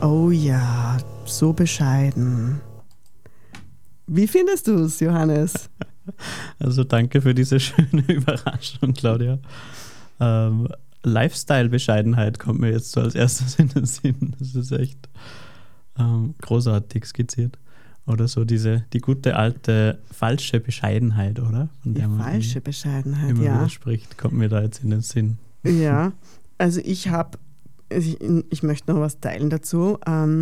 Oh ja, so bescheiden. Wie findest du es, Johannes? Also danke für diese schöne Überraschung, Claudia. Lifestyle-Bescheidenheit kommt mir jetzt so als erstes in den Sinn. Das ist echt großartig skizziert. Oder so die gute alte falsche Bescheidenheit, oder? Von der man falsche Bescheidenheit, immer ja. wieder spricht, kommt mir da jetzt in den Sinn. Ja, also ich möchte noch was teilen dazu.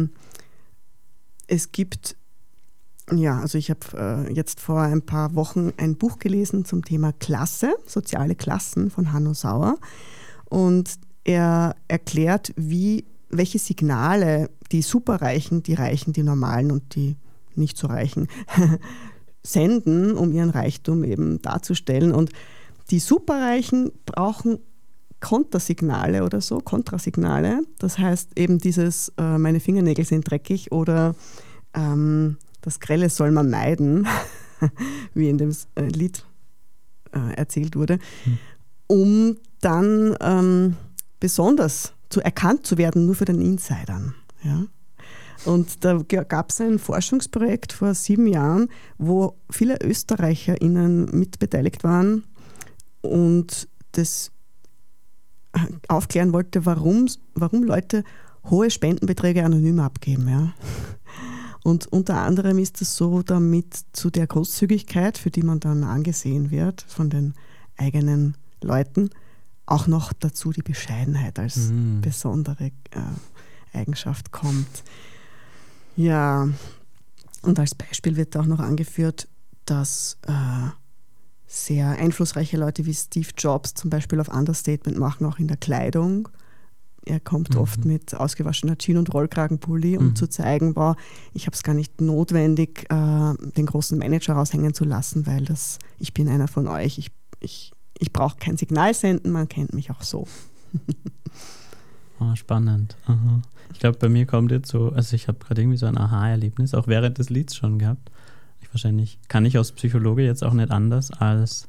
Es gibt, ja, also ich habe jetzt vor ein paar Wochen ein Buch gelesen zum Thema Klasse, soziale Klassen von Hanno Sauer. Und er erklärt, welche Signale die Superreichen, die Reichen, die Normalen und die nicht so Reichen senden, um ihren Reichtum eben darzustellen. Und die Superreichen brauchen Kontersignale oder so, Kontrasignale. Das heißt eben dieses meine Fingernägel sind dreckig oder das Grelle soll man meiden, wie in dem Lied erzählt wurde, um dann besonders erkannt zu werden, nur für den Insidern. Ja? Und da gab es ein Forschungsprojekt vor 7 Jahren, wo viele ÖsterreicherInnen mitbeteiligt waren und das aufklären wollte, warum Leute hohe Spendenbeträge anonym abgeben. Ja? Und unter anderem ist es so, damit zu der Großzügigkeit, für die man dann angesehen wird von den eigenen Leuten, auch noch dazu die Bescheidenheit als besondere Eigenschaft kommt. Ja, und als Beispiel wird auch noch angeführt, dass sehr einflussreiche Leute wie Steve Jobs zum Beispiel auf Understatement machen, auch in der Kleidung. Er kommt oft mit ausgewaschener Jeans und Rollkragenpulli, um zu zeigen, wow, ich habe es gar nicht notwendig, den großen Manager raushängen zu lassen, weil ich bin einer von euch. Ich brauche kein Signal senden, man kennt mich auch so. Oh, spannend. Aha. Ich glaube, bei mir kommt jetzt so, also ich habe gerade irgendwie so ein Aha-Erlebnis, auch während des Lieds schon gehabt. Kann ich als Psychologe jetzt auch nicht anders, als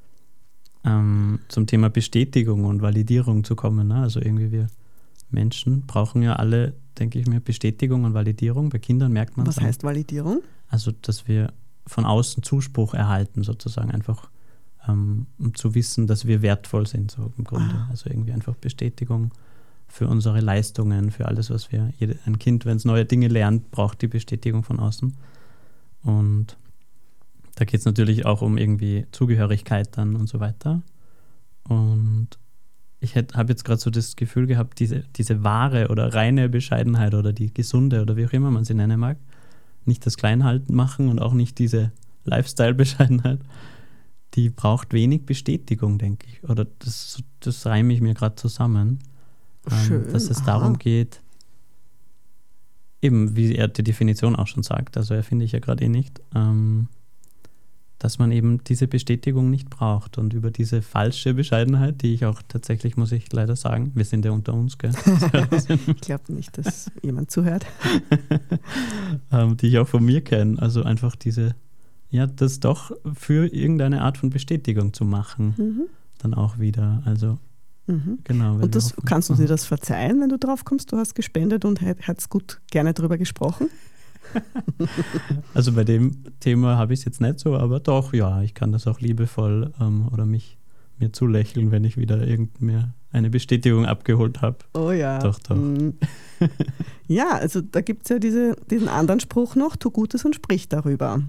zum Thema Bestätigung und Validierung zu kommen. Ne? Also irgendwie wir Menschen brauchen ja alle, denke ich mir, Bestätigung und Validierung. Bei Kindern merkt man es. Was heißt Validierung? Also, dass wir von außen Zuspruch erhalten, sozusagen einfach, um zu wissen, dass wir wertvoll sind, so im Grunde. Also irgendwie einfach Bestätigung für unsere Leistungen, für alles, was ein Kind, wenn es neue Dinge lernt, braucht die Bestätigung von außen. Und da geht es natürlich auch um irgendwie Zugehörigkeit dann und so weiter. Und ich habe jetzt gerade so das Gefühl gehabt, diese wahre oder reine Bescheidenheit oder die gesunde oder wie auch immer man sie nennen mag, nicht das Kleinhalten machen und auch nicht diese Lifestyle-Bescheidenheit, die braucht wenig Bestätigung, denke ich. Oder das reime ich mir gerade zusammen. Schön, dass es darum geht, eben wie er die Definition auch schon sagt, also erfinde ich ja gerade nicht, dass man eben diese Bestätigung nicht braucht und über diese falsche Bescheidenheit, die ich auch tatsächlich, muss ich leider sagen, wir sind ja unter uns, gell? Ich glaube nicht, dass jemand zuhört. Die ich auch von mir kenne, also einfach das doch für irgendeine Art von Bestätigung zu machen, dann auch wieder, also genau. Und kannst du dir das verzeihen, wenn du drauf kommst, du hast gespendet und hättest gut gerne drüber gesprochen? Also bei dem Thema habe ich es jetzt nicht so, aber doch, ja, ich kann das auch liebevoll oder mir zulächeln, wenn ich wieder mir eine Bestätigung abgeholt habe. Oh ja. Doch. Ja, also da gibt es ja diesen anderen Spruch noch, tu Gutes und sprich darüber.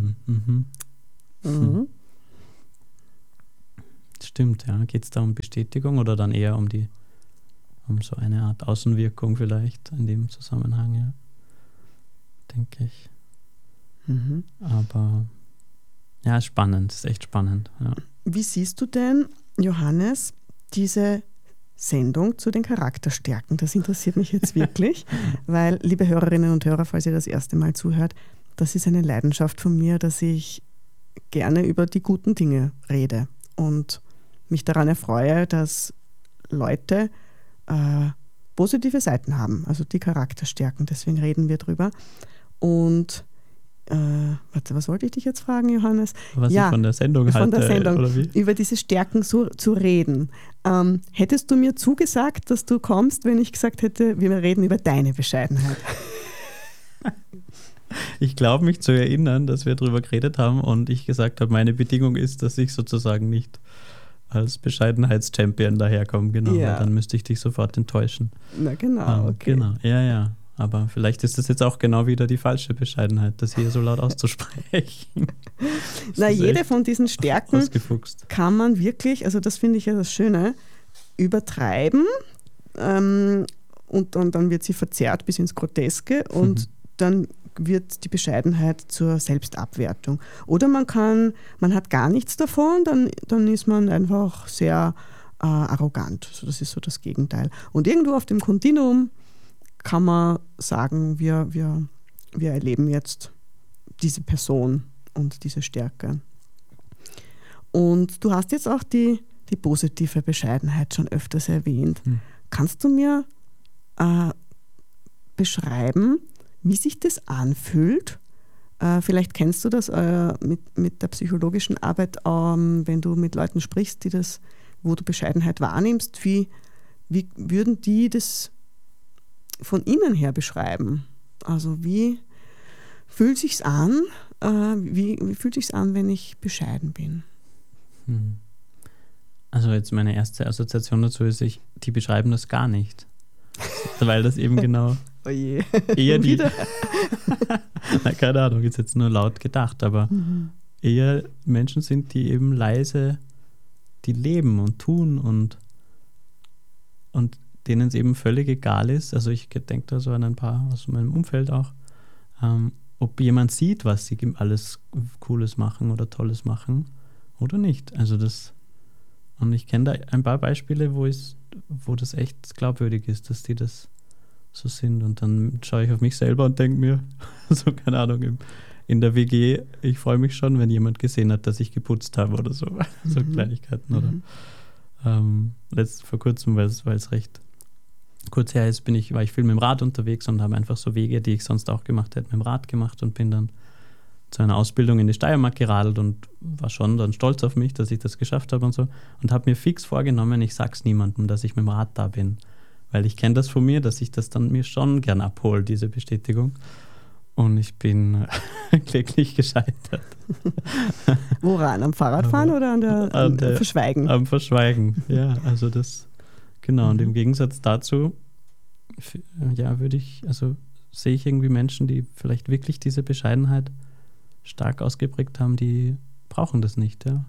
Stimmt, ja. Geht es da um Bestätigung oder dann eher um so eine Art Außenwirkung vielleicht in dem Zusammenhang, ja. Denke ich. Aber ja, spannend, ist echt spannend. Ja. Wie siehst du denn, Johannes, diese Sendung zu den Charakterstärken? Das interessiert mich jetzt wirklich, weil, liebe Hörerinnen und Hörer, falls ihr das erste Mal zuhört, das ist eine Leidenschaft von mir, dass ich gerne über die guten Dinge rede und mich daran erfreue, dass Leute positive Seiten haben, also die Charakterstärken, deswegen reden wir drüber. Und was wollte ich dich jetzt fragen, Johannes? Was ich von der Sendung halte, von der Sendung, oder wie? Über diese Stärken zu reden. Hättest du mir zugesagt, dass du kommst, wenn ich gesagt hätte, wir reden über deine Bescheidenheit? Ich glaube, mich zu erinnern, dass wir darüber geredet haben und ich gesagt habe, meine Bedingung ist, dass ich sozusagen nicht als Bescheidenheitschampion daherkomme. Genau, Ja. weil dann müsste ich dich sofort enttäuschen. Na genau, okay. Genau, ja. Aber vielleicht ist das jetzt auch genau wieder die falsche Bescheidenheit, das hier so laut auszusprechen. Na, jede von diesen Stärken ausgefuchst. kann man wirklich, also das finde ich ja das Schöne, übertreiben und dann wird sie verzerrt bis ins Groteske und dann wird die Bescheidenheit zur Selbstabwertung. Oder man hat gar nichts davon, dann ist man einfach sehr arrogant. Also das ist so das Gegenteil. Und irgendwo auf dem Kontinuum kann man sagen, wir erleben jetzt diese Person und diese Stärke. Und du hast jetzt auch die positive Bescheidenheit schon öfters erwähnt. Kannst du mir beschreiben, wie sich das anfühlt? Vielleicht kennst du das mit der psychologischen Arbeit, wenn du mit Leuten sprichst, wo du Bescheidenheit wahrnimmst, wie würden die das von innen her beschreiben? Also wie fühlt sich's an? Wie fühlt sich's an, wenn ich bescheiden bin? Also jetzt meine erste Assoziation dazu ist, die beschreiben das gar nicht. Weil das eben genau Oje. eher die... Na, keine Ahnung, ist jetzt nur laut gedacht, aber eher Menschen sind, die eben leise, die leben und tun und denen es eben völlig egal ist. Also ich denke da so an ein paar aus meinem Umfeld auch, ob jemand sieht, was sie alles Cooles machen oder Tolles machen oder nicht. Also und ich kenne da ein paar Beispiele, wo das echt glaubwürdig ist, dass die das so sind. Und dann schaue ich auf mich selber und denke mir, so keine Ahnung, in der WG, ich freue mich schon, wenn jemand gesehen hat, dass ich geputzt habe oder so. So Kleinigkeiten. Oder vor kurzem, weil es recht kurz her ist, war ich viel mit dem Rad unterwegs und habe einfach so Wege, die ich sonst auch gemacht hätte, mit dem Rad gemacht und bin dann zu einer Ausbildung in die Steiermark geradelt und war schon dann stolz auf mich, dass ich das geschafft habe und so. Und habe mir fix vorgenommen, ich sag's niemandem, dass ich mit dem Rad da bin. Weil ich kenne das von mir, dass ich das dann mir schon gern abhole, diese Bestätigung. Und ich bin kläglich gescheitert. Woran? Am Fahrradfahren oder am Verschweigen? Am Verschweigen, ja. Also das, genau. Und im Gegensatz dazu, ja, sehe ich irgendwie Menschen, die vielleicht wirklich diese Bescheidenheit stark ausgeprägt haben, die brauchen das nicht, ja.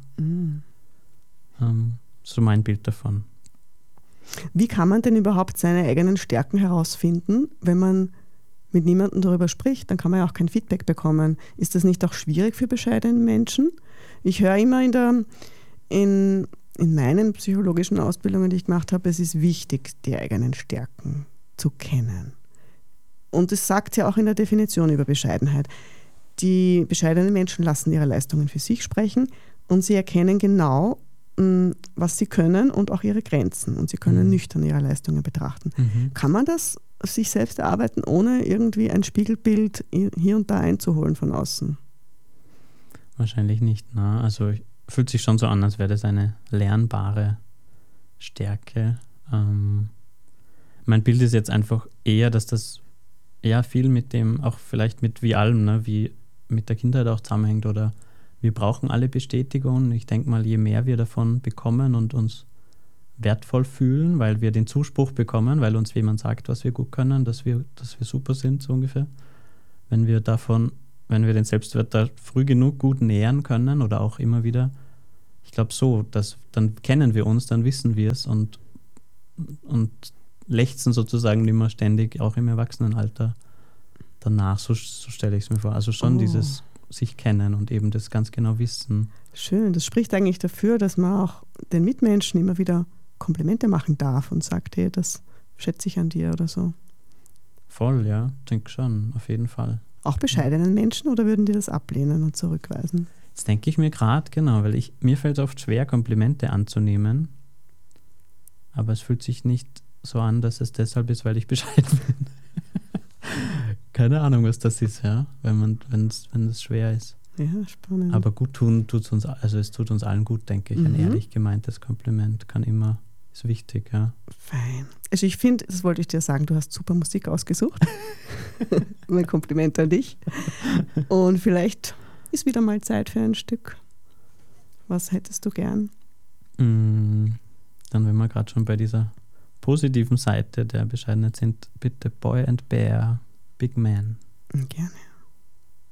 So mein Bild davon. Wie kann man denn überhaupt seine eigenen Stärken herausfinden, wenn man mit niemandem darüber spricht? Dann kann man ja auch kein Feedback bekommen. Ist das nicht auch schwierig für bescheidene Menschen? Ich höre immer in meinen psychologischen Ausbildungen, die ich gemacht habe, es ist wichtig, die eigenen Stärken zu kennen. Und es sagt ja auch in der Definition über Bescheidenheit. Die bescheidenen Menschen lassen ihre Leistungen für sich sprechen und sie erkennen genau, was sie können und auch ihre Grenzen. Und sie können nüchtern ihre Leistungen betrachten. Kann man das sich selbst erarbeiten, ohne irgendwie ein Spiegelbild hier und da einzuholen von außen? Wahrscheinlich nicht. Ne? Also fühlt sich schon so an, als wäre das eine lernbare Stärke. Mein Bild ist jetzt einfach eher, dass das viel mit dem, auch vielleicht mit wie allem, ne, wie mit der Kindheit auch zusammenhängt oder wir brauchen alle Bestätigung. Ich denke mal, je mehr wir davon bekommen und uns wertvoll fühlen, weil wir den Zuspruch bekommen, weil uns jemand sagt, was wir gut können, dass wir super sind, so ungefähr. Wenn wir den Selbstwert da früh genug gut nähern können oder auch immer wieder, ich glaube dann kennen wir uns, dann wissen wir es und lechzen sozusagen immer ständig, auch im Erwachsenenalter danach, so stelle ich es mir vor. Also schon dieses sich kennen und eben das ganz genau wissen. Schön, das spricht eigentlich dafür, dass man auch den Mitmenschen immer wieder Komplimente machen darf und sagt, hey, das schätze ich an dir oder so. Voll, ja, denke schon, auf jeden Fall. Auch bescheidenen Menschen oder würden die das ablehnen und zurückweisen? Das denke ich mir gerade, genau, weil mir fällt es oft schwer, Komplimente anzunehmen, aber es fühlt sich nicht so an, dass es deshalb ist, weil ich bescheiden bin. Keine Ahnung, was das ist, ja, wenn es schwer ist. Ja, spannend. Aber gut tun tut es uns, also es tut uns allen gut, denke ich. Ein ehrlich gemeintes Kompliment ist wichtig, ja. Fein. Also ich finde, das wollte ich dir sagen, du hast super Musik ausgesucht. Mein Kompliment an dich. Und vielleicht ist wieder mal Zeit für ein Stück. Was hättest du gern? Dann, wenn wir gerade schon bei dieser positiven Seite der Bescheidenheit sind, bitte Boy and Bear, Big Man. Gerne.